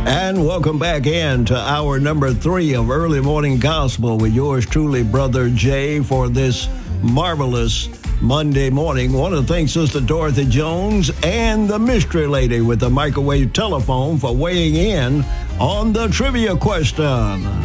And welcome back in to hour number 3 of Early Morning Gospel with yours truly, Brother Jay, for this marvelous Monday morning. Want to thank Sister Dorothy Jones and the Mystery Lady with the microwave telephone for weighing in on the trivia question.